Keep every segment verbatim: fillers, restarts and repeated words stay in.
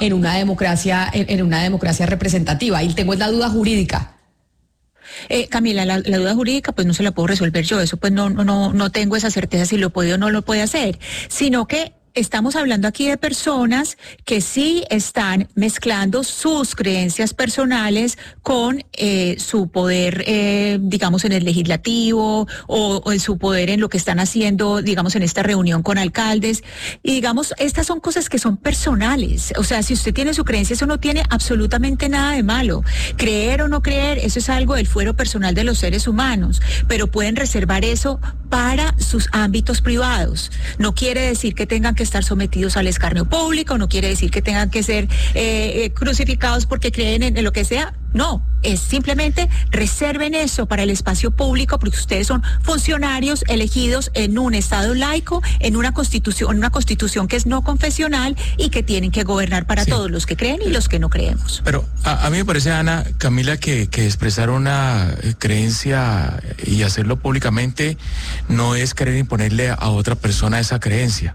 en una democracia, en, en una democracia representativa. Y tengo la duda jurídica. Eh, Camila, la, la duda jurídica pues no se la puedo resolver yo, eso pues no, no, no tengo esa certeza si lo puede o no lo puede hacer, sino que estamos hablando aquí de personas que sí están mezclando sus creencias personales con eh, su poder, eh, digamos, en el legislativo o, o en su poder en lo que están haciendo, digamos, en esta reunión con alcaldes. Y digamos, estas son cosas que son personales. O sea, si usted tiene su creencia, eso no tiene absolutamente nada de malo. Creer o no creer, eso es algo del fuero personal de los seres humanos, pero pueden reservar eso para sus ámbitos privados. No quiere decir que tengan que estar sometidos al escarnio público, no quiere decir que tengan que ser eh, crucificados porque creen en, en lo que sea. No, es simplemente reserven eso para el espacio público porque ustedes son funcionarios elegidos en un estado laico, en una constitución, en una constitución que es no confesional y que tienen que gobernar para sí. todos los que creen y los que no creemos. Pero a, a mí me parece, Ana, Camila, que, que expresar una creencia y hacerlo públicamente no es querer imponerle a otra persona esa creencia.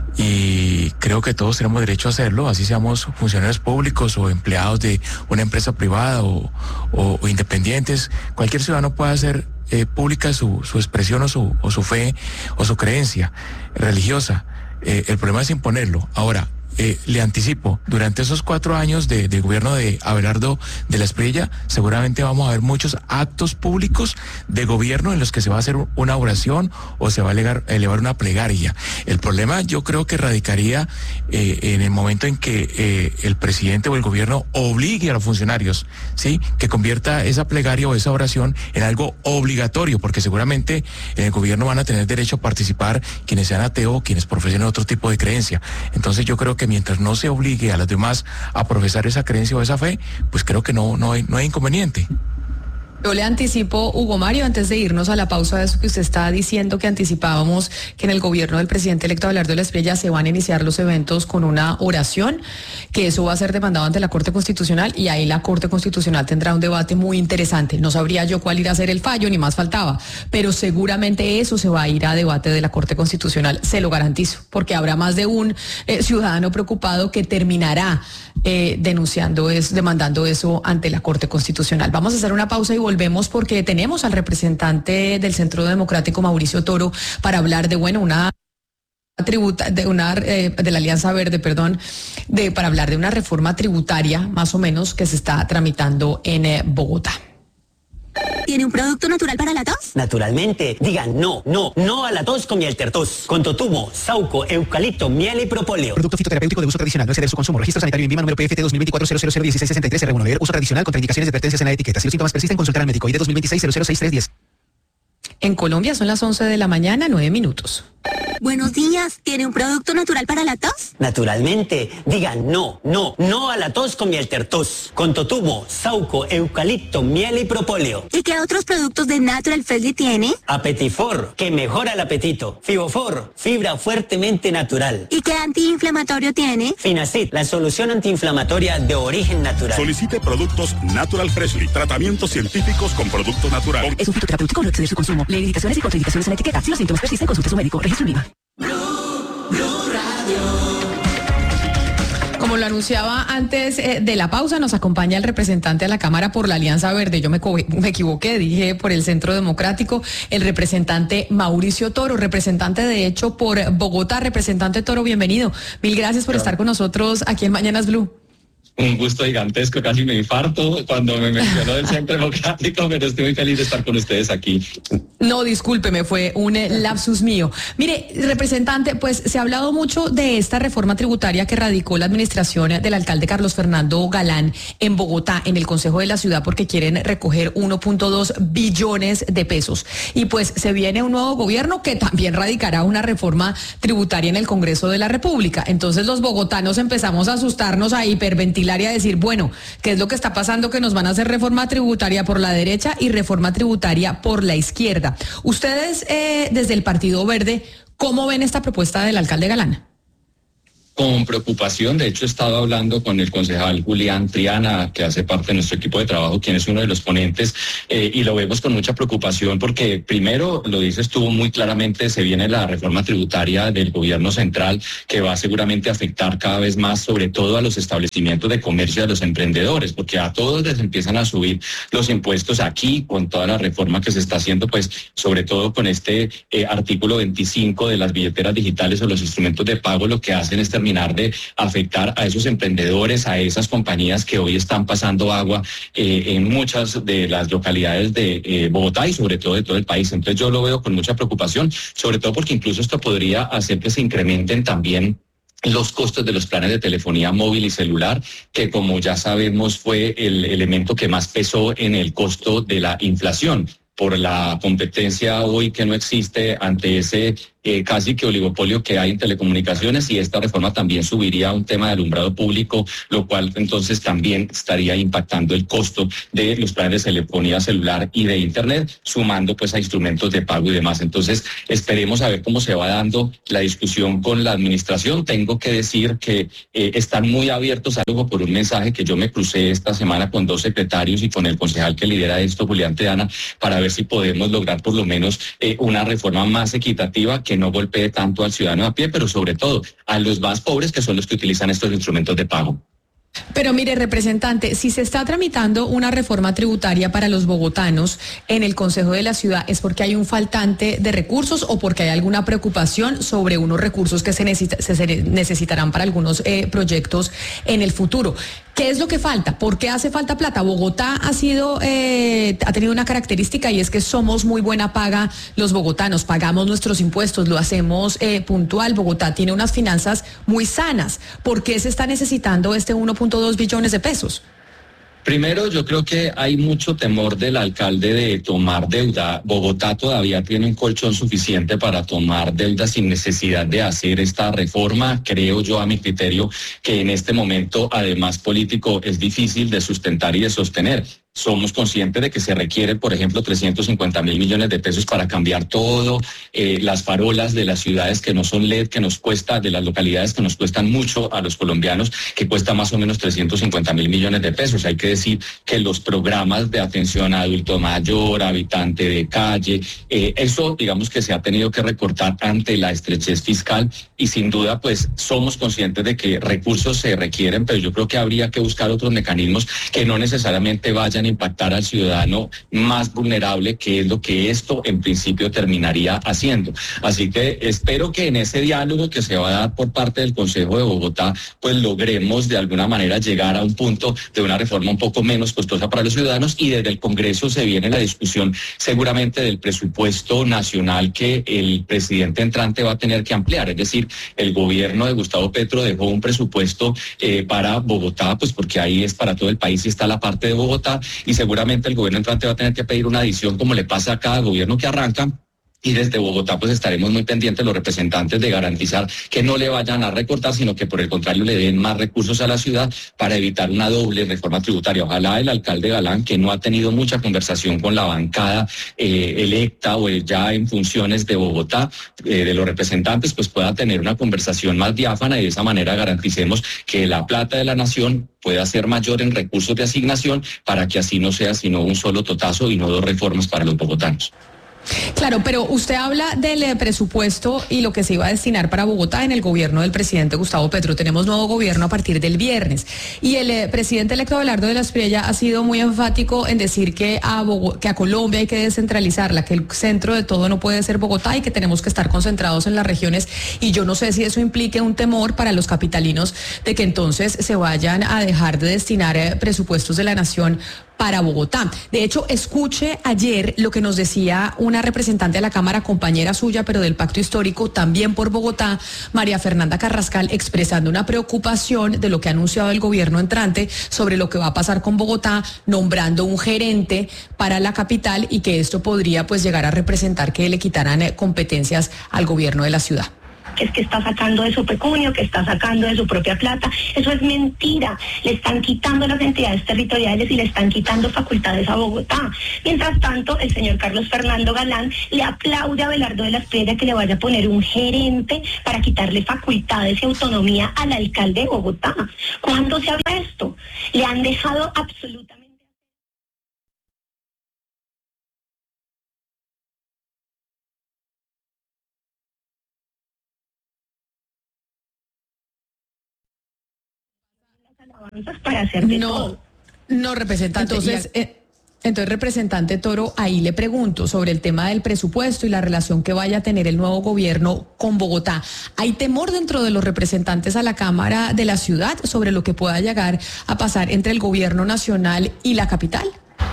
Y creo que todos tenemos derecho a hacerlo, así seamos funcionarios públicos o empleados de una empresa privada o, o, o independientes. Cualquier ciudadano puede hacer eh, pública su, su expresión o su, o su fe o su creencia religiosa. Eh, el problema es imponerlo. Ahora, Eh, le anticipo, durante esos cuatro años de, de gobierno de Abelardo de la Espriella, seguramente vamos a ver muchos actos públicos de gobierno en los que se va a hacer una oración o se va a elevar, elevar una plegaria. El problema yo creo que radicaría eh, en el momento en que eh, el presidente o el gobierno obligue a los funcionarios, ¿sí?, que convierta esa plegaria o esa oración en algo obligatorio, porque seguramente en el gobierno van a tener derecho a participar quienes sean ateos, quienes profesen otro tipo de creencia. Entonces yo creo que mientras no se obligue a los demás a profesar esa creencia o esa fe, pues creo que no, no hay, no hay inconveniente. Yo le anticipo, Hugo Mario, antes de irnos a la pausa de eso que usted está diciendo, que anticipábamos que en el gobierno del presidente electo Abelardo de la Espriella se van a iniciar los eventos con una oración, que eso va a ser demandado ante la Corte Constitucional y ahí la Corte Constitucional tendrá un debate muy interesante. No sabría yo cuál irá a ser el fallo, ni más faltaba, pero seguramente eso se va a ir a debate de la Corte Constitucional, se lo garantizo, porque habrá más de un eh, ciudadano preocupado que terminará eh, denunciando, es, demandando eso ante la Corte Constitucional. Vamos a hacer una pausa y volvemos porque tenemos al representante del Centro Democrático, Mauricio Toro, para hablar de, bueno, una tributa, de una eh, de la Alianza Verde, perdón, de para hablar de una reforma tributaria, más o menos, que se está tramitando en eh, Bogotá. ¿Tiene un producto natural para la tos? Naturalmente. Digan no, no, no a la tos con Mieltertos. Con totumo, sauco, eucalipto, miel y propóleo. Producto fitoterapéutico de uso tradicional. No exceder su consumo. Registro sanitario en Vima número P F T dos mil veinticuatro cero cero cero dieciséis sesenta y tres R uno. Leer uso tradicional con indicaciones y advertencias en la etiqueta. Si los síntomas persisten, consultar al médico. I D dos mil veintiséis cero cero seis tres diez. En Colombia son las once de la mañana, nueve minutos. Buenos días. ¿Tiene un producto natural para la tos? Naturalmente. Digan no, no, no a la tos con Mieltertos. Con totumo, sauco, eucalipto, miel y propóleo. ¿Y qué otros productos de Natural Freshly tiene? Apetifor, que mejora el apetito. Fibofor, fibra fuertemente natural. ¿Y qué antiinflamatorio tiene? Finacid, la solución antiinflamatoria de origen natural. Solicite productos Natural Freshly. Tratamientos científicos con productos naturales. Es un fitoterapéutico, no exceder su consumo. Lee indicaciones y contraindicaciones en la etiqueta. Si los síntomas persisten, consulte a su médico. Registro en Vima. Como lo anunciaba antes eh, de la pausa, nos acompaña el representante a la Cámara por la Alianza Verde. Yo me, me equivoqué, dije por el Centro Democrático, el representante Mauricio Toro, representante de hecho por Bogotá. Representante Toro, bienvenido. Mil gracias por claro. estar con nosotros aquí en Mañanas Blue. Un gusto gigantesco, casi me infarto cuando me mencionó el Centro Democrático, pero estoy muy feliz de estar con ustedes aquí. No, discúlpeme, fue un lapsus mío. Mire, representante, pues se ha hablado mucho de esta reforma tributaria que radicó la administración del alcalde Carlos Fernando Galán en Bogotá, en el Consejo de la Ciudad, porque quieren recoger uno punto dos billones de pesos. Y pues se viene un nuevo gobierno que también radicará una reforma tributaria en el Congreso de la República. Entonces los bogotanos empezamos a asustarnos, a hiperventilar y a decir, bueno, ¿qué es lo que está pasando? Que nos van a hacer reforma tributaria por la derecha y reforma tributaria por la izquierda. Ustedes, eh, desde el Partido Verde, ¿cómo ven esta propuesta del alcalde Galán? con preocupación. De hecho, he estado hablando con el concejal Julián Triana, que hace parte de nuestro equipo de trabajo, quien es uno de los ponentes, eh, y lo vemos con mucha preocupación porque, primero, lo dices tú muy claramente, se viene la reforma tributaria del gobierno central que va seguramente a afectar cada vez más, sobre todo a los establecimientos de comercio, a los emprendedores, porque a todos les empiezan a subir los impuestos aquí con toda la reforma que se está haciendo, pues sobre todo con este eh, artículo veinticinco de las billeteras digitales o los instrumentos de pago. Lo que hacen es terminar de afectar a esos emprendedores, a esas compañías que hoy están pasando agua eh, en muchas de las localidades de eh, Bogotá y sobre todo de todo el país. Entonces yo lo veo con mucha preocupación, sobre todo porque incluso esto podría hacer que se incrementen también los costos de los planes de telefonía móvil y celular, que como ya sabemos fue el elemento que más pesó en el costo de la inflación, por la competencia hoy que no existe ante ese eh, casi que oligopolio que hay en telecomunicaciones, y esta reforma también subiría un tema de alumbrado público, lo cual entonces también estaría impactando el costo de los planes de telefonía celular y de internet, sumando pues a instrumentos de pago y demás. Entonces esperemos a ver cómo se va dando la discusión con la administración. Tengo que decir que eh, están muy abiertos a algo por un mensaje que yo me crucé esta semana con dos secretarios y con el concejal que lidera esto, Julián Triana, para ver si podemos lograr por lo menos eh, una reforma más equitativa que no golpee tanto al ciudadano a pie, pero sobre todo a los más pobres, que son los que utilizan estos instrumentos de pago. Pero mire, representante, si se está tramitando una reforma tributaria para los bogotanos en el Consejo de la Ciudad, ¿es porque hay un faltante de recursos o porque hay alguna preocupación sobre unos recursos que se, necesita, se necesitarán para algunos eh, proyectos en el futuro? ¿Qué es lo que falta? ¿Por qué hace falta plata? Bogotá ha sido, eh, ha tenido una característica, y es que somos muy buena paga los bogotanos, pagamos nuestros impuestos, lo hacemos eh, puntual. Bogotá tiene unas finanzas muy sanas. ¿Por qué se está necesitando este uno punto dos billones de pesos? Primero, yo creo que hay mucho temor del alcalde de tomar deuda. Bogotá todavía tiene un colchón suficiente para tomar deuda sin necesidad de hacer esta reforma. Creo yo, a mi criterio, que en este momento, además político, es difícil de sustentar y de sostener. Somos conscientes de que se requieren, por ejemplo, trescientos cincuenta mil millones de pesos para cambiar todo, eh, las farolas de las ciudades que no son L E D, que nos cuesta, de las localidades que nos cuestan mucho a los colombianos, que cuesta más o menos trescientos cincuenta mil millones de pesos. Hay que decir que los programas de atención a adulto mayor, habitante de calle, eh, eso digamos que se ha tenido que recortar ante la estrechez fiscal, y sin duda pues somos conscientes de que recursos se requieren, pero yo creo que habría que buscar otros mecanismos que no necesariamente vayan a impactar al ciudadano más vulnerable, que es lo que esto en principio terminaría haciendo. Así que espero que en ese diálogo que se va a dar por parte del Consejo de Bogotá, pues logremos de alguna manera llegar a un punto de una reforma un poco menos costosa para los ciudadanos, y desde el Congreso se viene la discusión seguramente del presupuesto nacional que el presidente entrante va a tener que ampliar. Es decir, el gobierno de Gustavo Petro dejó un presupuesto eh, para Bogotá, pues porque ahí es para todo el país y está la parte de Bogotá, y seguramente el gobierno entrante va a tener que pedir una adición, como le pasa a cada gobierno que arranca. Y desde Bogotá pues estaremos muy pendientes los representantes de garantizar que no le vayan a recortar, sino que por el contrario le den más recursos a la ciudad para evitar una doble reforma tributaria. Ojalá el alcalde Galán, que no ha tenido mucha conversación con la bancada eh, electa o ya en funciones de Bogotá, eh, de los representantes, pues pueda tener una conversación más diáfana, y de esa manera garanticemos que la plata de la nación pueda ser mayor en recursos de asignación, para que así no sea sino un solo totazo y no dos reformas para los bogotanos. Claro, pero usted habla del eh, presupuesto y lo que se iba a destinar para Bogotá en el gobierno del presidente Gustavo Petro. Tenemos nuevo gobierno a partir del viernes, y el eh, presidente electo Abelardo de la Espriella ha sido muy enfático en decir que a, Bogo- que a Colombia hay que descentralizarla, que el centro de todo no puede ser Bogotá y que tenemos que estar concentrados en las regiones. Y yo no sé si eso implique un temor para los capitalinos de que entonces se vayan a dejar de destinar eh, presupuestos de la nación para Bogotá. De hecho, escuche ayer lo que nos decía una representante de la Cámara, compañera suya, pero del Pacto Histórico, también por Bogotá, María Fernanda Carrascal, expresando una preocupación de lo que ha anunciado el gobierno entrante sobre lo que va a pasar con Bogotá, nombrando un gerente para la capital, y que esto podría pues llegar a representar que le quitaran eh, competencias al gobierno de la ciudad. que es que está sacando de su pecunio, que está sacando de su propia plata. Eso es mentira. Le están quitando las entidades territoriales y le están quitando facultades a Bogotá. Mientras tanto, el señor Carlos Fernando Galán le aplaude a Abelardo de la Espriella que le vaya a poner un gerente para quitarle facultades y autonomía al alcalde de Bogotá. ¿Cuándo se habla de esto? Le han dejado absolutamente... para hacer de no, todo. No, representante. Entonces, eh, entonces, representante Toro, ahí le pregunto sobre el tema del presupuesto y la relación que vaya a tener el nuevo gobierno con Bogotá. ¿Hay temor dentro de los representantes a la Cámara de la ciudad sobre lo que pueda llegar a pasar entre el gobierno nacional y la capital?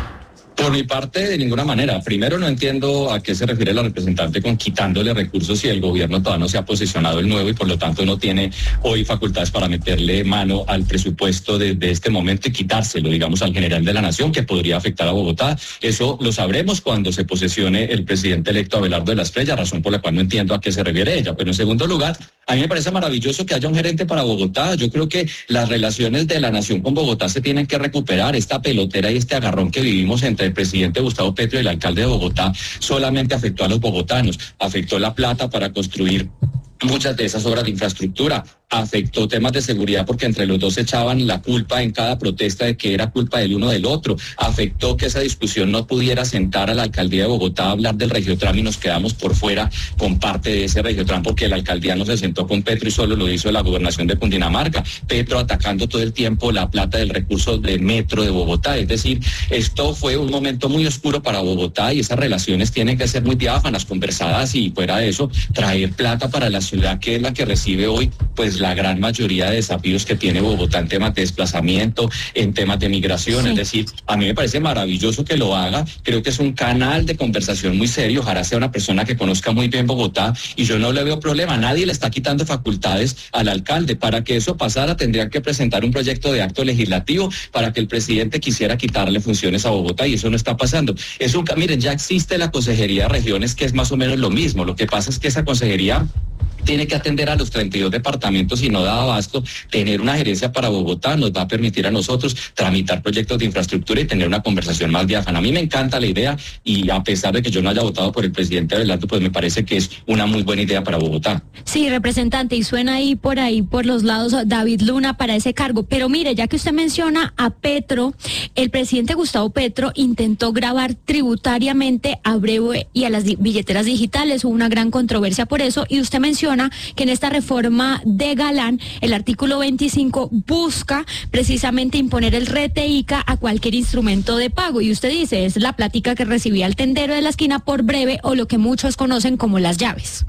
Por mi parte, de ninguna manera. Primero, no entiendo a qué se refiere la representante con quitándole recursos si el gobierno todavía no se ha posicionado el nuevo y por lo tanto no tiene hoy facultades para meterle mano al presupuesto desde este momento y quitárselo, digamos, al general de la nación, que podría afectar a Bogotá. Eso lo sabremos cuando se posesione el presidente electo Abelardo de la Espriella, razón por la cual no entiendo a qué se refiere ella. Pero en segundo lugar, a mí me parece maravilloso que haya un gerente para Bogotá. Yo creo que las relaciones de la nación con Bogotá se tienen que recuperar. Esta pelotera y este agarrón que vivimos entre el presidente Gustavo Petro y el alcalde de Bogotá solamente afectó a los bogotanos, afectó la plata para construir muchas de esas obras de infraestructura, afectó temas de seguridad porque entre los dos echaban la culpa en cada protesta de que era culpa del uno del otro, afectó que esa discusión no pudiera sentar a la alcaldía de Bogotá a hablar del Regiotram y nos quedamos por fuera con parte de ese Regiotram porque la alcaldía no se sentó con Petro y solo lo hizo la gobernación de Cundinamarca, Petro atacando todo el tiempo la plata del recurso de metro de Bogotá, es decir, esto fue un momento muy oscuro para Bogotá y esas relaciones tienen que ser muy diáfanas, conversadas y fuera de eso, traer plata para la ciudad que es la que recibe hoy pues la gran mayoría de desafíos que tiene Bogotá en temas de desplazamiento, en temas de migración, sí. Es decir, a mí me parece maravilloso que lo haga, creo que es un canal de conversación muy serio, ojalá sea una persona que conozca muy bien Bogotá y yo no le veo problema, nadie le está quitando facultades al alcalde, para que eso pasara tendrían que presentar un proyecto de acto legislativo para que el presidente quisiera quitarle funciones a Bogotá y eso no está pasando. Es un, miren, ya existe la Consejería de Regiones que es más o menos lo mismo, lo que pasa es que esa consejería tiene que atender a los treinta y dos departamentos y no da abasto. Tener una gerencia para Bogotá nos va a permitir a nosotros tramitar proyectos de infraestructura y tener una conversación más diáfana. A mí me encanta la idea y a pesar de que yo no haya votado por el presidente Abelardo, pues me parece que es una muy buena idea para Bogotá. Sí, representante, y suena ahí por ahí, por los lados, David Luna para ese cargo. Pero mire, ya que usted menciona a Petro, el presidente Gustavo Petro intentó grabar tributariamente a Breve y a las billeteras digitales. Hubo una gran controversia por eso y usted menciona que en esta reforma de Galán, el artículo veinticinco busca precisamente imponer el R T I C A a cualquier instrumento de pago. Y usted dice, es la plática que recibía el tendero de la esquina por Breve o lo que muchos conocen como las llaves.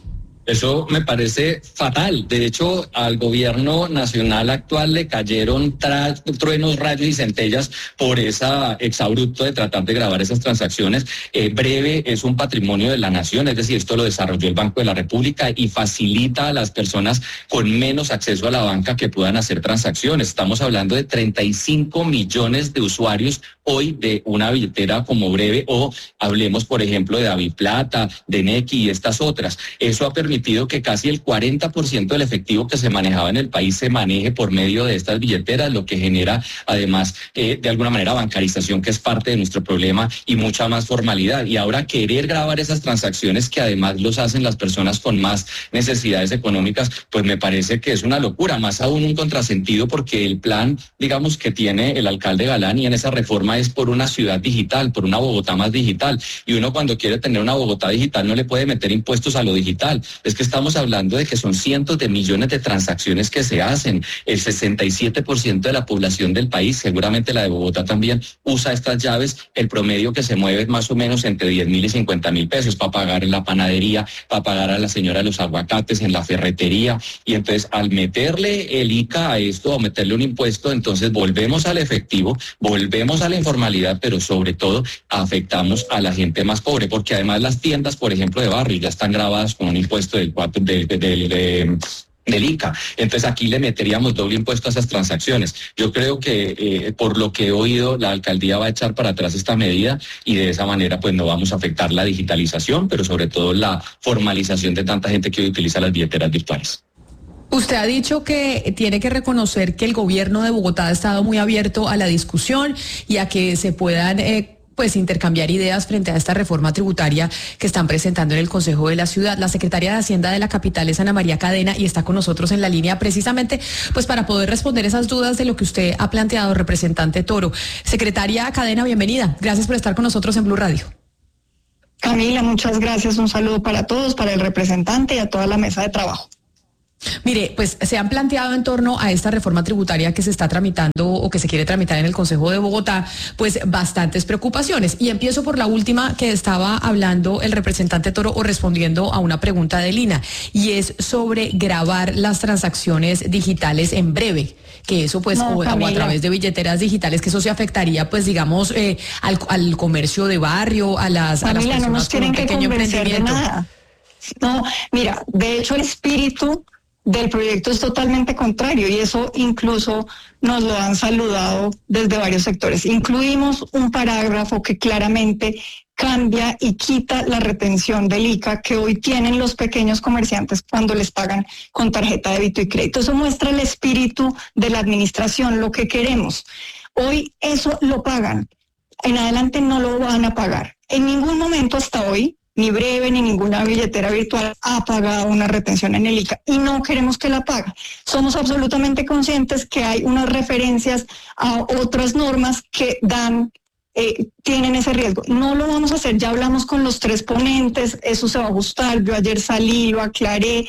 Eso me parece fatal. De hecho, al gobierno nacional actual le cayeron tra- truenos, rayos y centellas por esa exabrupto de tratar de grabar esas transacciones. Eh, Breve es un patrimonio de la nación, es decir, esto lo desarrolló el Banco de la República y facilita a las personas con menos acceso a la banca que puedan hacer transacciones. Estamos hablando de treinta y cinco millones de usuarios hoy de una billetera como Breve o hablemos, por ejemplo, de Daviplata, de Nequi y estas otras. Eso ha permitido que casi el cuarenta por ciento del efectivo que se manejaba en el país se maneje por medio de estas billeteras, lo que genera además eh, de alguna manera bancarización, que es parte de nuestro problema, y mucha más formalidad. Y ahora querer grabar esas transacciones que además los hacen las personas con más necesidades económicas, pues me parece que es una locura, más aún un contrasentido, porque el plan, digamos, que tiene el alcalde Galán y en esa reforma es por una ciudad digital, por una Bogotá más digital. Y uno cuando quiere tener una Bogotá digital no le puede meter impuestos a lo digital. Es que estamos hablando de que son cientos de millones de transacciones que se hacen. El sesenta y siete por ciento de la población del país, seguramente la de Bogotá también, usa estas llaves. El promedio que se mueve es más o menos entre diez mil y cincuenta mil pesos para pagar en la panadería, para pagar a la señora de los aguacates, en la ferretería. Y entonces al meterle el I C A a esto, o meterle un impuesto, entonces volvemos al efectivo, volvemos a la informalidad, pero sobre todo afectamos a la gente más pobre, porque además las tiendas, por ejemplo, de barrio ya están grabadas con un impuesto del cuatro, del, del, del, del I C A. Entonces aquí le meteríamos doble impuesto a esas transacciones. Yo creo que eh, por lo que he oído, la alcaldía va a echar para atrás esta medida y de esa manera pues no vamos a afectar la digitalización, pero sobre todo la formalización de tanta gente que hoy utiliza las billeteras virtuales. Usted ha dicho que tiene que reconocer que el gobierno de Bogotá ha estado muy abierto a la discusión y a que se puedan eh, pues intercambiar ideas frente a esta reforma tributaria que están presentando en el Consejo de la Ciudad. La secretaria de Hacienda de la capital es Ana María Cadena y está con nosotros en la línea precisamente pues para poder responder esas dudas de lo que usted ha planteado, representante Toro. Secretaria Cadena, bienvenida. Gracias por estar con nosotros en Blue Radio. Camila, muchas gracias. Un saludo para todos, para el representante y a toda la mesa de trabajo. Mire, pues se han planteado en torno a esta reforma tributaria que se está tramitando o que se quiere tramitar en el Consejo de Bogotá, pues bastantes preocupaciones. Y empiezo por la última que estaba hablando el representante Toro o respondiendo a una pregunta de Lina, y es sobre gravar las transacciones digitales en breve, que eso pues no, o, o a través de billeteras digitales, que eso se afectaría pues digamos eh, al, al comercio de barrio, a las, Camila, a las personas no nos con un que pequeño emprendimiento. De nada. No, mira, de hecho el espíritu del proyecto es totalmente contrario y eso incluso nos lo han saludado desde varios sectores. Incluimos un parágrafo que claramente cambia y quita la retención del I C A que hoy tienen los pequeños comerciantes cuando les pagan con tarjeta de débito y crédito. Eso muestra el espíritu de la administración, lo que queremos. Hoy eso lo pagan, en adelante no lo van a pagar. En ningún momento hasta hoy ni Breve ni ninguna billetera virtual ha pagado una retención en el I C A y no queremos que la pague. Somos absolutamente conscientes que hay unas referencias a otras normas que dan, eh, tienen ese riesgo. No lo vamos a hacer, ya hablamos con los tres ponentes, eso se va a ajustar, yo ayer salí, lo aclaré.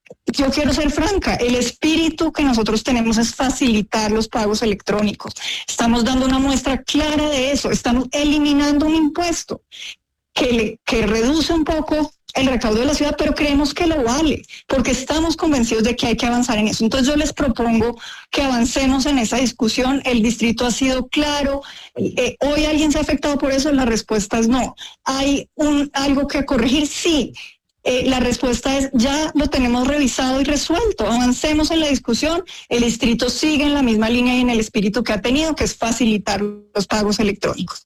Yo quiero ser franca, el espíritu que nosotros tenemos es facilitar los pagos electrónicos. Estamos dando una muestra clara de eso, estamos eliminando un impuesto que, le, que reduce un poco el recaudo de la ciudad, pero creemos que lo vale, porque estamos convencidos de que hay que avanzar en eso. Entonces yo les propongo que avancemos en esa discusión. El distrito ha sido claro. Eh, ¿Hoy alguien se ha afectado por eso? La respuesta es no. ¿Hay un, algo que corregir? Sí. Eh, la respuesta es ya lo tenemos revisado y resuelto. Avancemos en la discusión. El distrito sigue en la misma línea y en el espíritu que ha tenido, que es facilitar los pagos electrónicos.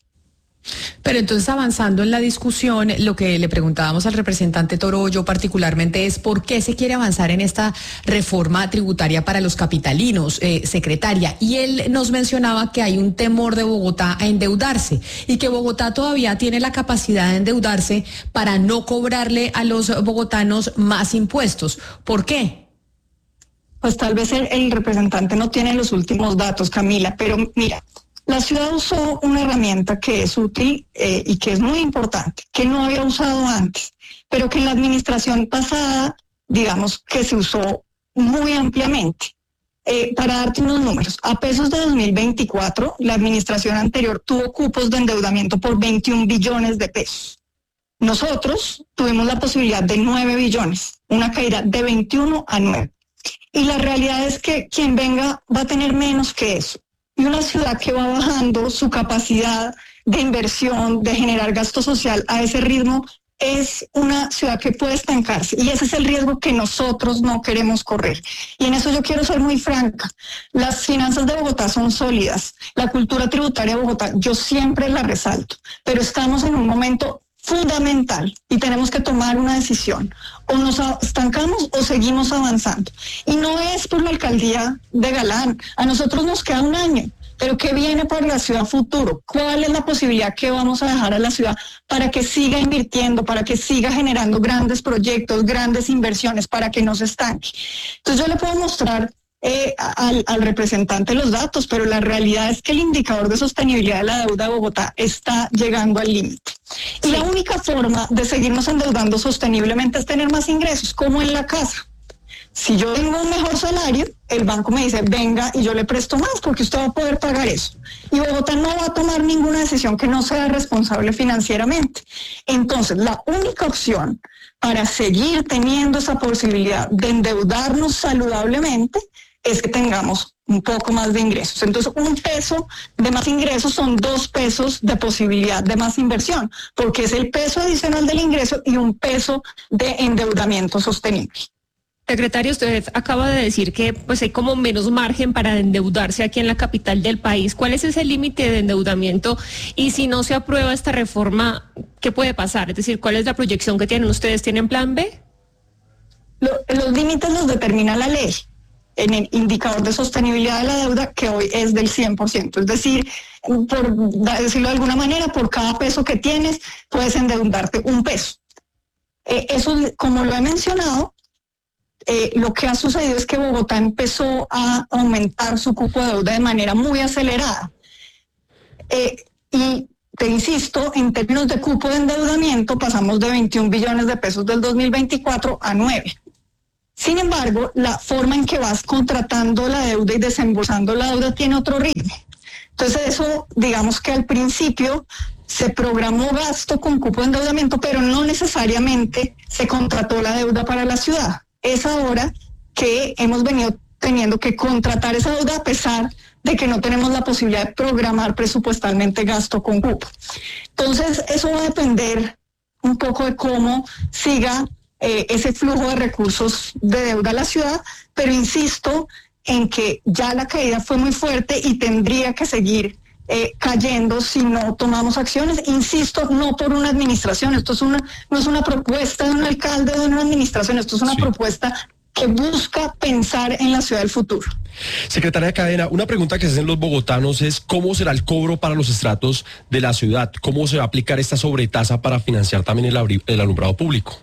Pero entonces, avanzando en la discusión, lo que le preguntábamos al representante Toro, yo particularmente, es por qué se quiere avanzar en esta reforma tributaria para los capitalinos, eh, secretaria. Y él nos mencionaba que hay un temor de Bogotá a endeudarse y que Bogotá todavía tiene la capacidad de endeudarse para no cobrarle a los bogotanos más impuestos. ¿Por qué? Pues tal vez el, el representante no tiene los últimos datos, Camila, pero mira, la ciudad usó una herramienta que es útil eh, y que es muy importante, que no había usado antes, pero que en la administración pasada, digamos que se usó muy ampliamente. Eh, para darte unos números, a pesos de dos mil veinticuatro, la administración anterior tuvo cupos de endeudamiento por veintiún billones de pesos. Nosotros tuvimos la posibilidad de nueve billones, una caída de veintiuno a nueve. Y la realidad es que quien venga va a tener menos que eso. Y una ciudad que va bajando su capacidad de inversión, de generar gasto social a ese ritmo, es una ciudad que puede estancarse. Y ese es el riesgo que nosotros no queremos correr. Y en eso yo quiero ser muy franca. Las finanzas de Bogotá son sólidas. La cultura tributaria de Bogotá, yo siempre la resalto. Pero estamos en un momento fundamental y tenemos que tomar una decisión. O nos estancamos o seguimos avanzando. Y no es por la alcaldía de Galán. A nosotros nos queda un año. Pero ¿qué viene para la ciudad futuro? ¿Cuál es la posibilidad que vamos a dejar a la ciudad para que siga invirtiendo, para que siga generando grandes proyectos, grandes inversiones, para que no se estanque? Entonces yo le puedo mostrar Eh, al, al representante los datos, pero la realidad es que el indicador de sostenibilidad de la deuda de Bogotá está llegando al límite. Y la única forma de seguirnos endeudando sosteniblemente es tener más ingresos, como en la casa. Si yo tengo un mejor salario, el banco me dice, venga y yo le presto más porque usted va a poder pagar eso. Y Bogotá no va a tomar ninguna decisión que no sea responsable financieramente. Entonces, la única opción para seguir teniendo esa posibilidad de endeudarnos saludablemente es que tengamos un poco más de ingresos. Entonces, un peso de más ingresos son dos pesos de posibilidad de más inversión, porque es el peso adicional del ingreso y un peso de endeudamiento sostenible. Secretario, usted acaba de decir que pues hay como menos margen para endeudarse aquí en la capital del país. ¿Cuál es ese límite de endeudamiento? Y si no se aprueba esta reforma, ¿qué puede pasar? Es decir, ¿cuál es la proyección que tienen ustedes? ¿Tienen plan B? Lo, los límites los determina la ley en el indicador de sostenibilidad de la deuda, que hoy es del cien por ciento. Es decir, por decirlo de alguna manera, por cada peso que tienes, puedes endeudarte un peso. Eh, eso, como lo he mencionado, Eh, lo que ha sucedido es que Bogotá empezó a aumentar su cupo de deuda de manera muy acelerada. Eh, y te insisto, en términos de cupo de endeudamiento, pasamos de veintiún billones de pesos del dos mil veinticuatro a nueve. Sin embargo, la forma en que vas contratando la deuda y desembolsando la deuda tiene otro ritmo. Entonces eso, digamos que al principio se programó gasto con cupo de endeudamiento, pero no necesariamente se contrató la deuda para la ciudad. Es ahora que hemos venido teniendo que contratar esa deuda a pesar de que no tenemos la posibilidad de programar presupuestalmente gasto con cupo. Entonces, eso va a depender un poco de cómo siga eh, ese flujo de recursos de deuda a la ciudad, pero insisto en que ya la caída fue muy fuerte y tendría que seguir eh, cayendo si no tomamos acciones. Insisto, no por una administración, esto es una, no es una propuesta de un alcalde o de una administración, esto es una sí. propuesta que busca pensar en la ciudad del futuro. Secretaria Cadena, una pregunta que se hacen los bogotanos es ¿cómo será el cobro para los estratos de la ciudad? ¿Cómo se va a aplicar esta sobretasa para financiar también el, el alumbrado público?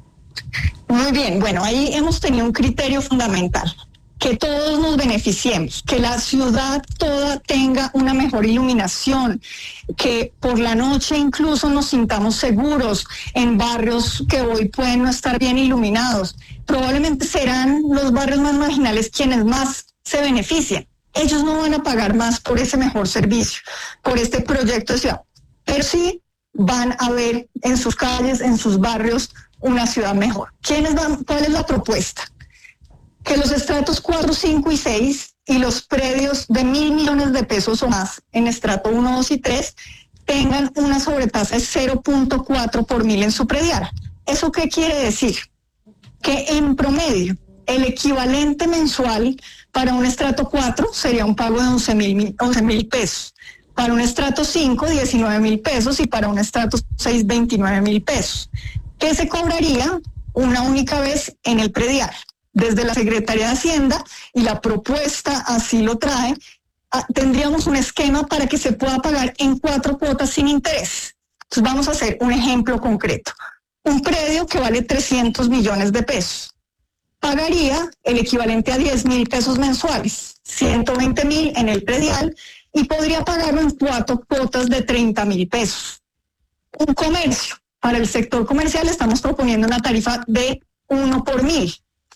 Muy bien, bueno, ahí hemos tenido un criterio fundamental, que todos nos beneficiemos, que la ciudad toda tenga una mejor iluminación, que por la noche incluso nos sintamos seguros en barrios que hoy pueden no estar bien iluminados. Probablemente serán los barrios más marginales quienes más se beneficien. Ellos no van a pagar más por ese mejor servicio, por este proyecto de ciudad, pero sí van a ver en sus calles, en sus barrios, una ciudad mejor. ¿Quiénes van? ¿Cuál es la propuesta? Que los estratos cuatro, cinco y seis y los predios de mil millones de pesos o más en estrato uno, dos y tres tengan una sobretasa de cero punto cuatro por mil en su predial. ¿Eso qué quiere decir? Que en promedio el equivalente mensual para un estrato cuatro sería un pago de once mil pesos, para un estrato cinco, diecinueve mil pesos y para un estrato seis, veintinueve mil pesos, que se cobraría una única vez en el predial. Desde la Secretaría de Hacienda, y la propuesta así lo trae, tendríamos un esquema para que se pueda pagar en cuatro cuotas sin interés. Entonces vamos a hacer un ejemplo concreto. Un predio que vale trescientos millones de pesos pagaría el equivalente a diez mil pesos mensuales, ciento veinte mil en el predial, y podría pagarlo en cuatro cuotas de treinta mil pesos. Un comercio, para el sector comercial estamos proponiendo una tarifa de uno por mil.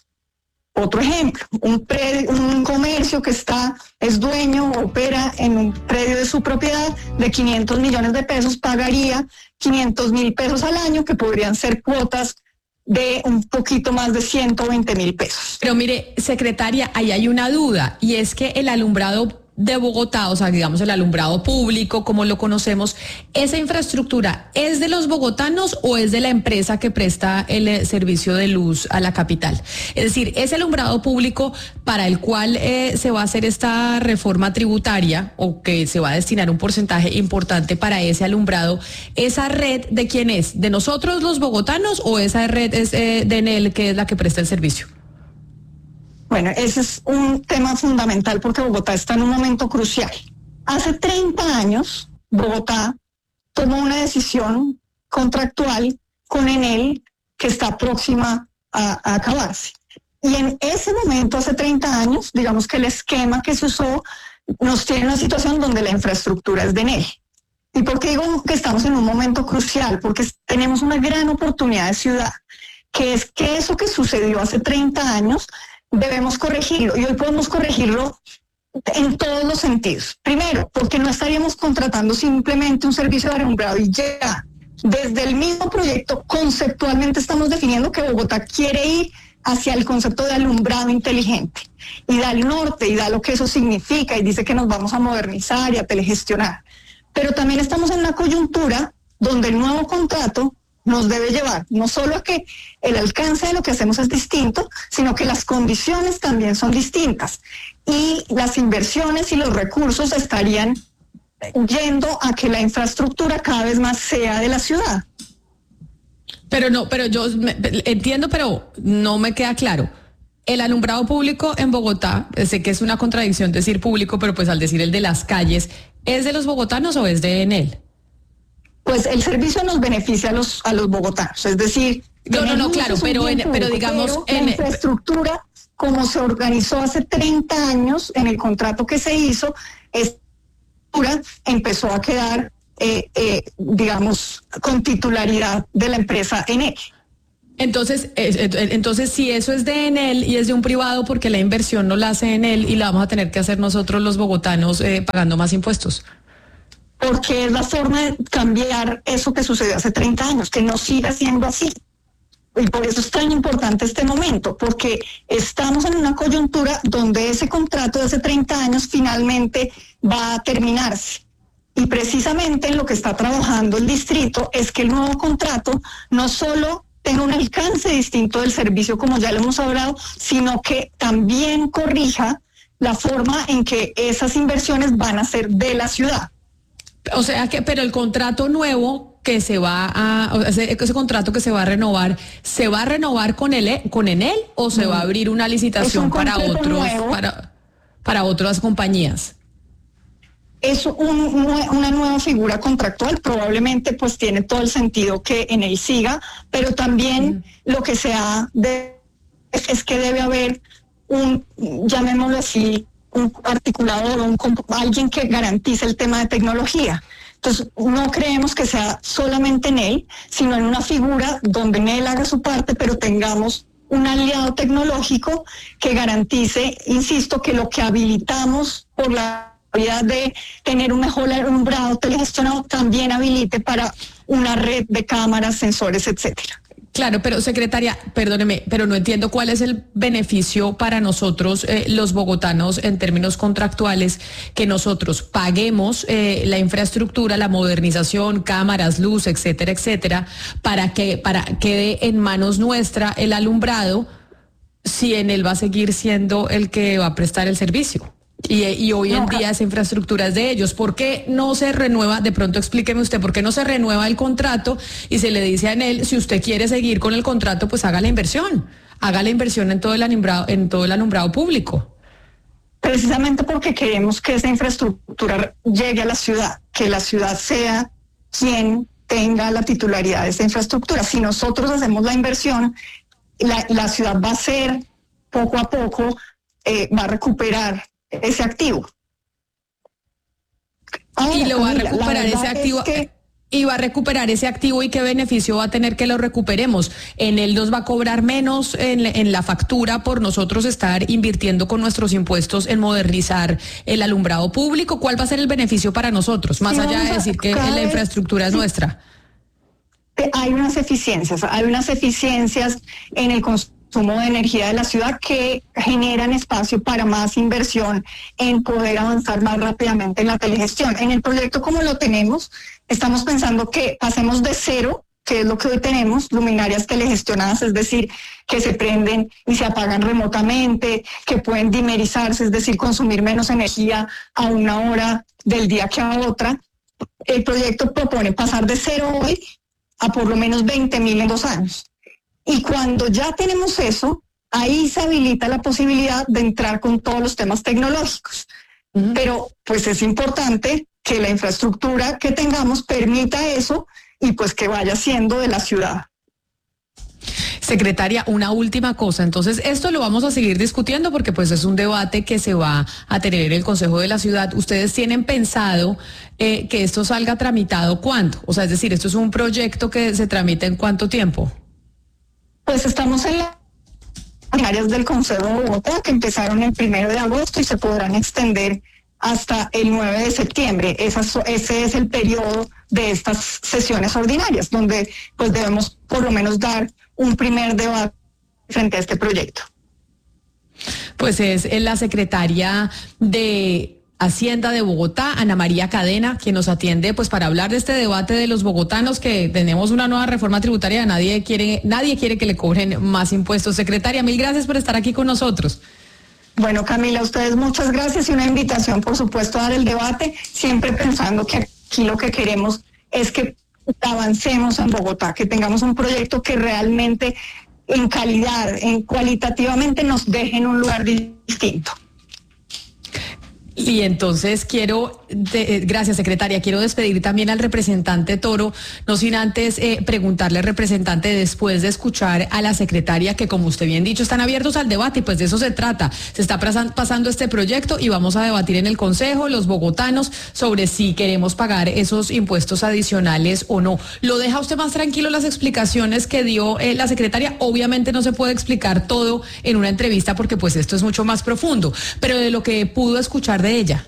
Otro ejemplo, un, predio, un comercio que está, es dueño, opera en un predio de su propiedad de quinientos millones de pesos, pagaría quinientos mil pesos al año, que podrían ser cuotas de un poquito más de ciento veinte mil pesos. Pero mire, secretaria, ahí hay una duda, y es que el alumbrado de Bogotá, o sea, digamos el alumbrado público, como lo conocemos, ¿esa infraestructura es de los bogotanos o es de la empresa que presta el eh, servicio de luz a la capital? Es decir, ese alumbrado público para el cual eh, se va a hacer esta reforma tributaria, o que se va a destinar un porcentaje importante para ese alumbrado, ¿esa red de quién es? ¿De nosotros los bogotanos o esa red es eh, de Enel, que es la que presta el servicio? Bueno, ese es un tema fundamental porque Bogotá está en un momento crucial. Hace treinta años, Bogotá tomó una decisión contractual con Enel que está próxima a, a acabarse. Y en ese momento, hace treinta años, digamos que el esquema que se usó nos tiene una situación donde la infraestructura es de Enel. ¿Y por qué digo que estamos en un momento crucial? Porque tenemos una gran oportunidad de ciudad, que es que eso que sucedió hace treinta años debemos corregirlo, y hoy podemos corregirlo en todos los sentidos. Primero, porque no estaríamos contratando simplemente un servicio de alumbrado y ya. Desde el mismo proyecto, conceptualmente estamos definiendo que Bogotá quiere ir hacia el concepto de alumbrado inteligente, y da el norte, y da lo que eso significa, y dice que nos vamos a modernizar y a telegestionar. Pero también estamos en una coyuntura donde el nuevo contrato nos debe llevar no solo a que el alcance de lo que hacemos es distinto, sino que las condiciones también son distintas y las inversiones y los recursos estarían yendo a que la infraestructura cada vez más sea de la ciudad. Pero no, pero yo me, entiendo, pero no me queda claro. El alumbrado público en Bogotá, sé que es una contradicción decir público, pero pues al decir el de las calles, ¿es de los bogotanos o es de Enel? Pues el servicio nos beneficia a los a los bogotanos, es decir... No, no, no, claro, pero, en, pero digamos... Pero en la infraestructura, como se organizó hace treinta años en el contrato que se hizo, esta empezó a quedar, eh, eh, digamos, con titularidad de la empresa Enel. Entonces, eh, entonces si eso es de Enel y es de un privado, porque la inversión no la hace Enel y la vamos a tener que hacer nosotros los bogotanos eh, pagando más impuestos. Porque es la forma de cambiar eso que sucedió hace treinta años, que no siga siendo así. Y por eso es tan importante este momento, porque estamos en una coyuntura donde ese contrato de hace treinta años finalmente va a terminarse. Y precisamente en lo que está trabajando el distrito es que el nuevo contrato no solo tenga un alcance distinto del servicio, como ya lo hemos hablado, sino que también corrija la forma en que esas inversiones van a ser de la ciudad. O sea que, pero el contrato nuevo que se va a, ese, ese contrato que se va a renovar, ¿se va a renovar con el con Enel o se va a abrir una licitación un para otros, para, para otras compañías? Es un, una nueva figura contractual, probablemente pues tiene todo el sentido que Enel siga, pero también mm. lo que se ha de, es, es que debe haber un, llamémoslo así, un articulador, un, alguien que garantice el tema de tecnología. Entonces, no creemos que sea solamente Enel, sino en una figura donde Enel haga su parte, pero tengamos un aliado tecnológico que garantice, insisto, que lo que habilitamos por la de tener un mejor alumbrado telegestionado también habilite para una red de cámaras, sensores, etcétera. Claro, pero secretaria, perdóneme, pero no entiendo cuál es el beneficio para nosotros, eh, los bogotanos, en términos contractuales, que nosotros paguemos eh, la infraestructura, la modernización, cámaras, luz, etcétera, etcétera, para que para quede en manos nuestra el alumbrado, si Enel va a seguir siendo el que va a prestar el servicio. Y, y hoy en día esa infraestructura es de ellos. ¿Por qué no se renueva? De pronto explíqueme usted, ¿por qué no se renueva el contrato y se le dice a Enel, si usted quiere seguir con el contrato, pues haga la inversión, haga la inversión en todo el alumbrado, en todo el alumbrado público? Precisamente porque queremos que esa infraestructura llegue a la ciudad, que la ciudad sea quien tenga la titularidad de esa infraestructura. Si nosotros hacemos la inversión, la, la ciudad va a ser poco a poco, eh, va a recuperar ese activo. Ahora, y lo va a recuperar ese activo. Es que... Y va a recuperar ese activo, y qué beneficio va a tener que lo recuperemos. Enel nos va a cobrar menos en, en la factura por nosotros estar invirtiendo con nuestros impuestos en modernizar el alumbrado público. ¿Cuál va a ser el beneficio para nosotros? Más sí, allá de decir que la infraestructura es sí. nuestra. Hay unas eficiencias, hay unas eficiencias en el consumo de energía de la ciudad que generan espacio para más inversión en poder avanzar más rápidamente en la telegestión. En el proyecto como lo tenemos, estamos pensando que pasemos de cero, que es lo que hoy tenemos, luminarias telegestionadas, es decir, que se prenden y se apagan remotamente, que pueden dimerizarse, es decir, consumir menos energía a una hora del día que a otra. El proyecto propone pasar de cero hoy a por lo menos veinte mil en dos años. Y cuando ya tenemos eso, ahí se habilita la posibilidad de entrar con todos los temas tecnológicos. Uh-huh. Pero pues es importante que la infraestructura que tengamos permita eso y pues que vaya siendo de la ciudad. Secretaria, una última cosa. Entonces, esto lo vamos a seguir discutiendo porque pues es un debate que se va a tener en el Consejo de la Ciudad. ¿Ustedes tienen pensado eh, que esto salga tramitado cuándo? O sea, es decir, ¿esto es un proyecto que se tramita en cuánto tiempo? Pues estamos en las áreas del Consejo de Bogotá que empezaron el primero de agosto y se podrán extender hasta el nueve de septiembre. Esa, ese es el periodo de estas sesiones ordinarias, donde pues debemos por lo menos dar un primer debate frente a este proyecto. Pues es la secretaria de Hacienda de Bogotá, Ana María Cadena, quien nos atiende pues para hablar de este debate de los bogotanos, que tenemos una nueva reforma tributaria, nadie quiere, nadie quiere que le cobren más impuestos. Secretaria, mil gracias por estar aquí con nosotros. Bueno, Camila, a ustedes muchas gracias y una invitación, por supuesto, a dar el debate, siempre pensando que aquí lo que queremos es que avancemos en Bogotá, que tengamos un proyecto que realmente en calidad, en cualitativamente nos deje en un lugar distinto. Y entonces quiero, de, gracias secretaria, quiero despedir también al representante Toro, no sin antes eh, preguntarle al representante, después de escuchar a la secretaria, que como usted bien dicho, están abiertos al debate y pues de eso se trata. Se está pasando este proyecto y vamos a debatir en el Consejo, los bogotanos, sobre si queremos pagar esos impuestos adicionales o no. ¿Lo deja usted más tranquilo las explicaciones que dio eh, la secretaria? Obviamente no se puede explicar todo en una entrevista porque pues esto es mucho más profundo, pero de lo que pudo escuchar de ella.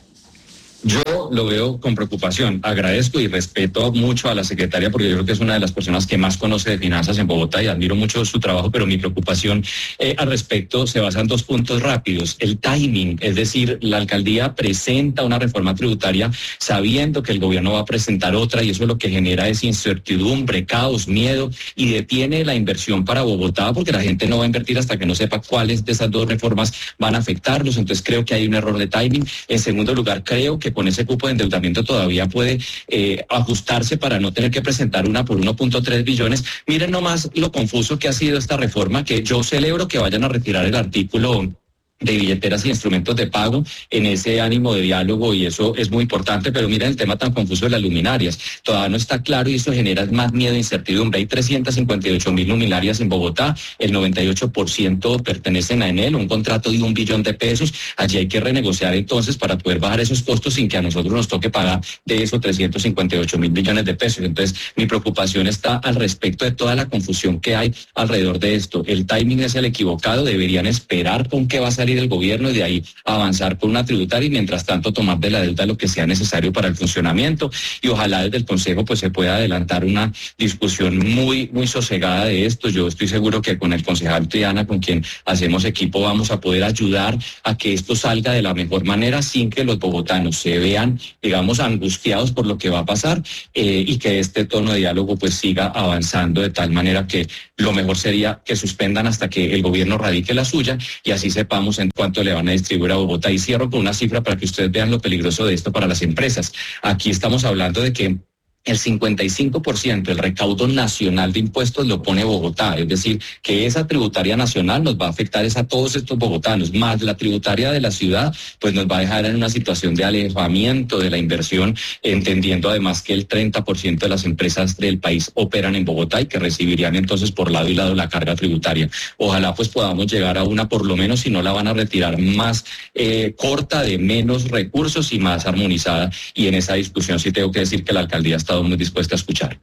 Yo lo veo con preocupación. Agradezco y respeto mucho a la secretaria porque yo creo que es una de las personas que más conoce de finanzas en Bogotá y admiro mucho su trabajo, pero mi preocupación eh, al respecto se basa en dos puntos rápidos. El timing, es decir, la alcaldía presenta una reforma tributaria sabiendo que el gobierno va a presentar otra y eso lo que genera es incertidumbre, caos, miedo y detiene la inversión para Bogotá porque la gente no va a invertir hasta que no sepa cuáles de esas dos reformas van a afectarlos. Entonces creo que hay un error de timing. En segundo lugar, creo que con ese cupo de endeudamiento todavía puede eh, ajustarse para no tener que presentar una por uno punto tres billones. Miren nomás lo confuso que ha sido esta reforma, que yo celebro que vayan a retirar el artículo de billeteras y instrumentos de pago en ese ánimo de diálogo y eso es muy importante, pero miren el tema tan confuso de las luminarias, todavía no está claro y eso genera más miedo e incertidumbre. Hay trescientas cincuenta y ocho mil luminarias en Bogotá, el noventa y ocho por ciento pertenecen a Enel, un contrato de un billón de pesos, allí hay que renegociar entonces para poder bajar esos costos sin que a nosotros nos toque pagar de esos trescientos cincuenta y ocho mil millones de pesos. Entonces mi preocupación está al respecto de toda la confusión que hay alrededor de esto. El timing es el equivocado, deberían esperar con qué va a salir del gobierno y de ahí avanzar por una tributaria y mientras tanto tomar de la deuda lo que sea necesario para el funcionamiento y ojalá desde el Consejo pues se pueda adelantar una discusión muy muy sosegada de esto. Yo estoy seguro que con el concejal Triana, con quien hacemos equipo, vamos a poder ayudar a que esto salga de la mejor manera sin que los bogotanos se vean, digamos, angustiados por lo que va a pasar eh, y que este tono de diálogo pues siga avanzando de tal manera que lo mejor sería que suspendan hasta que el gobierno radique la suya y así sepamos en cuánto le van a distribuir a Bogotá. Y cierro con una cifra para que ustedes vean lo peligroso de esto para las empresas. Aquí estamos hablando de que el cincuenta y cinco por ciento del recaudo nacional de impuestos lo pone Bogotá, es decir, que esa tributaria nacional nos va a afectar es a todos estos bogotanos, más la tributaria de la ciudad, pues nos va a dejar en una situación de alejamiento de la inversión, entendiendo además que el treinta por ciento de las empresas del país operan en Bogotá y que recibirían entonces por lado y lado la carga tributaria. Ojalá pues podamos llegar a una, por lo menos si no la van a retirar, más eh, corta, de menos recursos y más armonizada, y en esa discusión sí tengo que decir que la alcaldía está muy dispuesta a escuchar.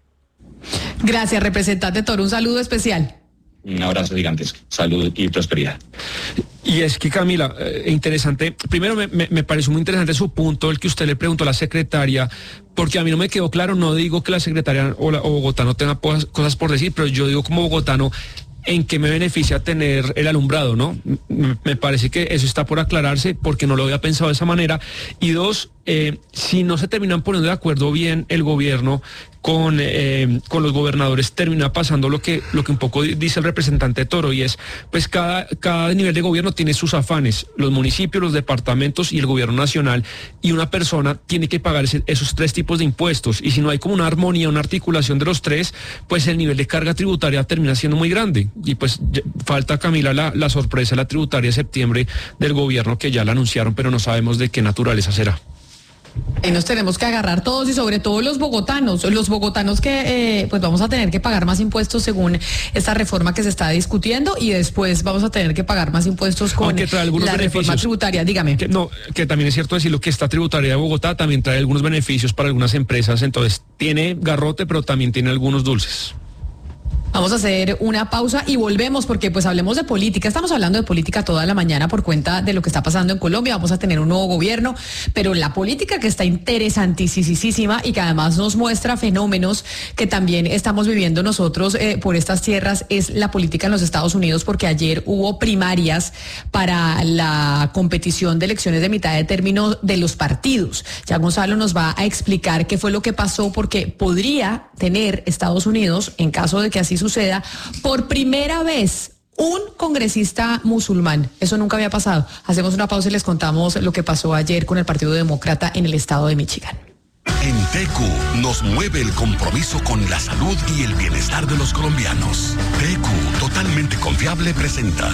Gracias, representante Toro. Un saludo especial. Un abrazo gigantesco. Salud y prosperidad. Y es que, Camila, eh, interesante, primero me, me, me pareció muy interesante su punto, el que usted le preguntó a la secretaria, porque a mí no me quedó claro, no digo que la secretaria o, la, o Bogotá no tenga cosas, cosas por decir, pero yo digo como bogotano, ¿en qué me beneficia tener el alumbrado, no? Me parece que eso está por aclararse porque no lo había pensado de esa manera. Y dos, eh, si no se terminan poniendo de acuerdo bien el gobierno con, eh, con los gobernadores, termina pasando lo que, lo que un poco dice el representante Toro, y es, pues cada, cada nivel de gobierno tiene sus afanes, los municipios, los departamentos y el gobierno nacional, y una persona tiene que pagar ese, esos tres tipos de impuestos, y si no hay como una armonía, una articulación de los tres, pues el nivel de carga tributaria termina siendo muy grande, y pues falta, Camila, la, la sorpresa, la tributaria de septiembre del gobierno, que ya la anunciaron, pero no sabemos de qué naturaleza será. Ahí nos tenemos que agarrar todos y sobre todo los bogotanos, los bogotanos que eh, pues vamos a tener que pagar más impuestos según esta reforma que se está discutiendo y después vamos a tener que pagar más impuestos con la reforma tributaria. Dígame. Que, no, que también es cierto decirlo que esta tributaria de Bogotá también trae algunos beneficios para algunas empresas, entonces tiene garrote pero también tiene algunos dulces. Vamos a hacer una pausa y volvemos porque pues hablemos de política. Estamos hablando de política toda la mañana por cuenta de lo que está pasando en Colombia. Vamos a tener un nuevo gobierno, pero la política que está interesantísima y que además nos muestra fenómenos que también estamos viviendo nosotros eh, por estas tierras es la política en los Estados Unidos, porque ayer hubo primarias para la competición de elecciones de mitad de término de los partidos. Ya Gonzalo nos va a explicar qué fue lo que pasó, porque podría tener Estados Unidos, en caso de que así suceda, por primera vez un congresista musulmán. Eso nunca había pasado. Hacemos una pausa y les contamos lo que pasó ayer con el Partido Demócrata en el estado de Michigan. En T Q nos mueve el compromiso con la salud y el bienestar de los colombianos. T Q, totalmente confiable, presenta